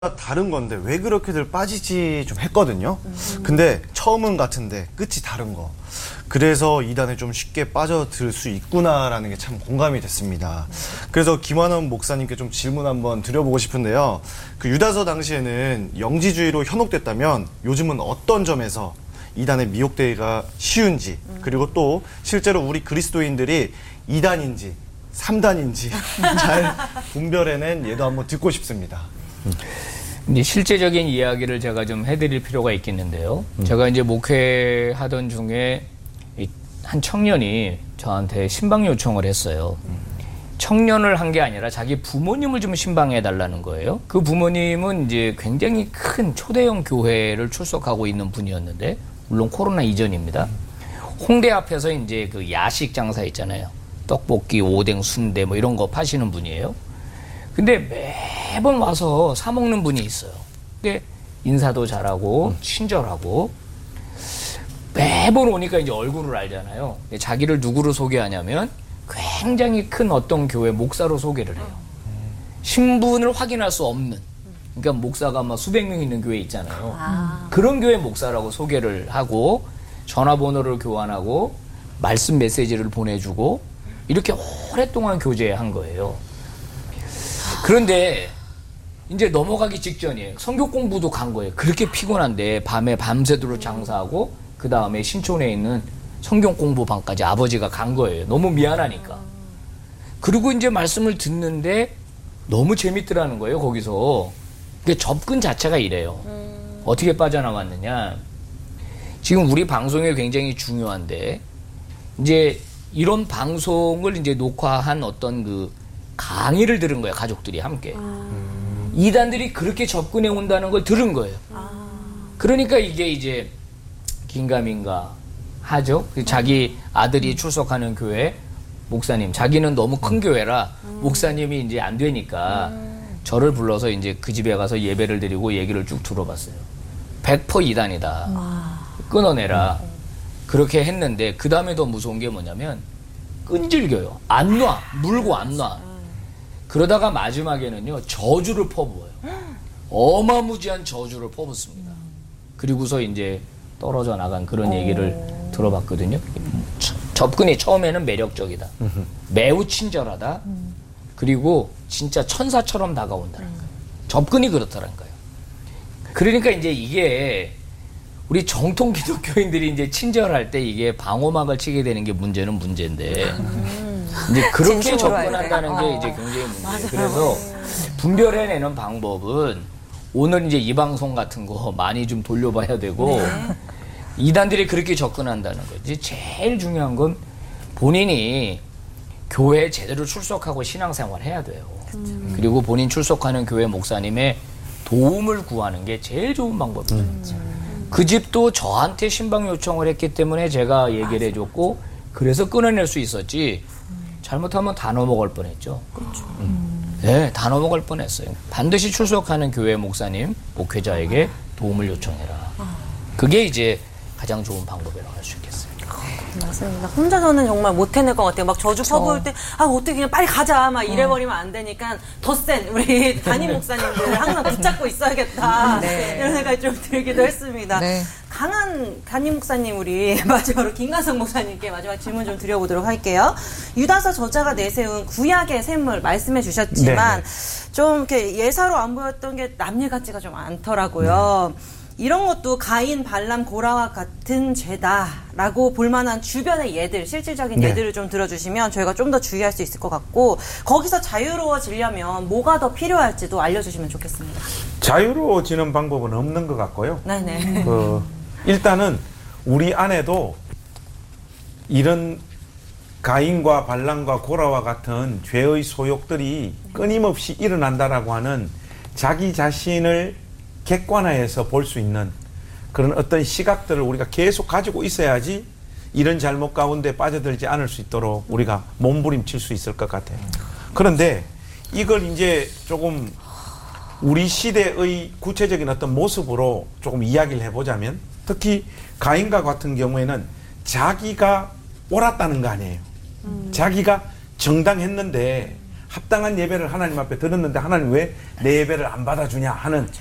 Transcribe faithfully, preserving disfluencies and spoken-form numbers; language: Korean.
다른 건데 왜 그렇게들 빠지지 좀 했거든요. 근데 처음은 같은데 끝이 다른 거. 그래서 이단에 좀 쉽게 빠져들 수 있구나라는 게 참 공감이 됐습니다. 그래서 김환원 목사님께 좀 질문 한번 드려보고 싶은데요. 그 유다서 당시에는 영지주의로 현혹됐다면 요즘은 어떤 점에서 이단에 미혹되기가 쉬운지, 그리고 또 실제로 우리 그리스도인들이 이단인지 삼단인지 잘 분별해낸 예도 한번 듣고 싶습니다. 이제 실제적인 이야기를 제가 좀 해드릴 필요가 있겠는데요. 음. 제가 이제 목회하던 중에 한 청년이 저한테 신방 요청을 했어요. 음. 청년을 한 게 아니라 자기 부모님을 좀 신방해 달라는 거예요. 그 부모님은 이제 굉장히 큰 초대형 교회를 출석하고 있는 분이었는데, 물론 코로나 이전입니다. 홍대 앞에서 이제 그 야식 장사 있잖아요. 떡볶이, 오뎅, 순대 뭐 이런 거 파시는 분이에요. 근데 매번 와서 사 먹는 분이 있어요. 근데 인사도 잘하고 친절하고 매번 오니까 이제 얼굴을 알잖아요. 자기를 누구로 소개하냐면 굉장히 큰 어떤 교회 목사로 소개를 해요. 신분을 확인할 수 없는. 그러니까 목사가 막 수백 명 있는 교회 있잖아요. 아. 그런 교회 목사라고 소개를 하고 전화번호를 교환하고 말씀 메시지를 보내주고 이렇게 오랫동안 교제한 거예요. 그런데 이제 넘어가기 직전이에요. 성경 공부도 간 거예요. 그렇게 피곤한데 밤에 밤새도록 장사하고 그 다음에 신촌에 있는 성경 공부방까지 아버지가 간 거예요. 너무 미안하니까. 그리고 이제 말씀을 듣는데 너무 재밌더라는 거예요. 거기서. 그러니까 접근 자체가 이래요. 어떻게 빠져나왔느냐. 지금 우리 방송이 굉장히 중요한데 이제 이런 방송을 이제 녹화한 어떤 그 강의를 들은 거예요. 가족들이 함께. 아. 이단들이 그렇게 접근해 온다는 걸 들은 거예요. 아. 그러니까 이게 이제 긴가민가 하죠. 자기 아들이 출석하는 교회 목사님, 자기는 너무 큰 교회라 음. 목사님이 이제 안 되니까 음. 저를 불러서 이제 그 집에 가서 예배를 드리고 얘기를 쭉 들어봤어요. 백 퍼센트 이단이다. 아. 끊어내라. 음. 그렇게 했는데 그 다음에 더 무서운 게 뭐냐면 끈질겨요. 안 놔. 물고 안 놔. 그러다가 마지막에는요, 저주를 퍼부어요. 어마무지한 저주를 퍼붓습니다. 그리고서 이제 떨어져 나간 그런 얘기를 들어봤거든요. 접근이 처음에는 매력적이다. 매우 친절하다. 그리고 진짜 천사처럼 다가온다는 거예요. 접근이 그렇다는 거예요. 그러니까 이제 이게 우리 정통 기독교인들이 이제 친절할 때 이게 방어막을 치게 되는 게 문제는 문제인데, 이제 그렇게 접근한다는 게 이제 굉장히 문제예요. 그래서 분별해내는 방법은 오늘 이제 이 방송 같은 거 많이 좀 돌려봐야 되고, 네. 이단들이 그렇게 접근한다는 거지. 제일 중요한 건 본인이 교회에 제대로 출석하고 신앙생활 해야 돼요. 음. 그리고 본인 출석하는 교회 목사님의 도움을 구하는 게 제일 좋은 방법이죠. 음. 그 집도 저한테 신방 요청을 했기 때문에 제가 얘기를 해줬고, 그래서 끊어낼 수 있었지. 잘못하면 다 넘어갈 뻔했죠. 그렇죠. 음. 네, 다 넘어갈 뻔했어요. 반드시 출석하는 교회 목사님, 목회자에게 도움을 요청해라. 그게 이제 가장 좋은 방법이라고 할 수 있겠어요. 맞습니다. 혼자서는 정말 못 해낼 것 같아요. 막 저주 퍼부을 때, 아, 어떻게 그냥 빨리 가자. 막 이래버리면 안 되니까 더 센 우리 담임 목사님들 항상 붙잡고 있어야겠다. 네. 이런 생각이 좀 들기도 했습니다. 네. 강한 담임 목사님, 우리 마지막으로 김관성 목사님께 마지막 질문 좀 드려보도록 할게요. 유다서 저자가 내세운 구약의 샘물 말씀해 주셨지만, 네. 좀 이렇게 예사로 안 보였던 게 남일 같지가 좀 않더라고요. 네. 이런 것도 가인, 발람, 고라와 같은 죄다라고 볼만한 주변의 예들, 실질적인 네. 예들을 좀 들어주시면 저희가 좀 더 주의할 수 있을 것 같고, 거기서 자유로워지려면 뭐가 더 필요할지도 알려주시면 좋겠습니다. 자유로워지는 방법은 없는 것 같고요. 네네. 그 일단은 우리 안에도 이런 가인과 발람과 고라와 같은 죄의 소욕들이 끊임없이 일어난다라고 하는 자기 자신을 객관화해서 볼 수 있는 그런 어떤 시각들을 우리가 계속 가지고 있어야지 이런 잘못 가운데 빠져들지 않을 수 있도록 우리가 몸부림칠 수 있을 것 같아요. 그런데 이걸 이제 조금 우리 시대의 구체적인 어떤 모습으로 조금 이야기를 해보자면, 특히 가인과 같은 경우에는 자기가 옳았다는 거 아니에요. 음. 자기가 정당했는데 합당한 예배를 하나님 앞에 드렸는데 하나님 왜 내 예배를 안 받아주냐 하는